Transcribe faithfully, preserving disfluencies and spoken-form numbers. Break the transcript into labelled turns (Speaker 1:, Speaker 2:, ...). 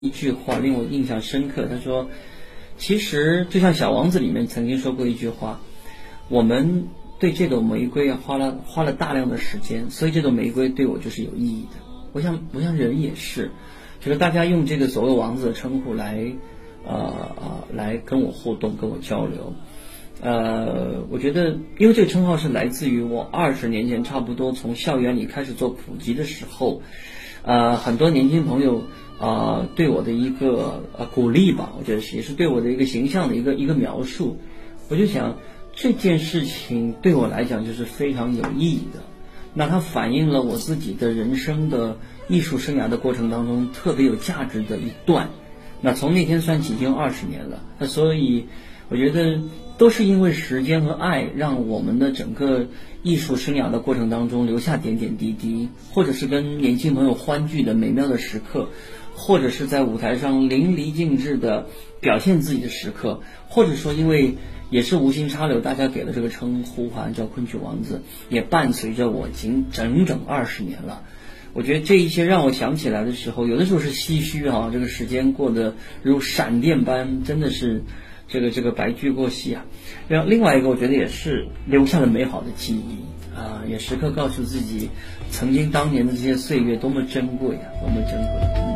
Speaker 1: 一句话令我印象深刻，他说其实就像小王子里面曾经说过一句话，我们对这朵玫瑰啊花了花了大量的时间，所以这朵玫瑰对我就是有意义的。我想我想人也是，就是大家用这个所谓王子的称呼来呃呃来跟我互动跟我交流。呃，我觉得，因为这个称号是来自于我二十年前，差不多从校园里开始做普及的时候，呃，很多年轻朋友啊、呃、对我的一个呃鼓励吧，我觉得也是对我的一个形象的一个一个描述。我就想这件事情对我来讲就是非常有意义的，那它反映了我自己的人生的艺术生涯的过程当中特别有价值的一段。那从那天算起已经二十年了，那所以我觉得都是因为时间和爱，让我们的整个艺术生涯的过程当中留下点点滴滴，或者是跟年轻朋友欢聚的美妙的时刻，或者是在舞台上淋漓尽致的表现自己的时刻，或者说因为也是无心插柳，大家给了这个称呼哈，叫昆曲王子，也伴随着我已经整整二十年了。我觉得这一些让我想起来的时候，有的时候是唏嘘啊，这个时间过得如闪电般，真的是这个这个白驹过隙啊。然后另外一个，我觉得也是留下了美好的记忆啊，也时刻告诉自己，曾经当年的这些岁月多么珍贵啊，多么珍贵。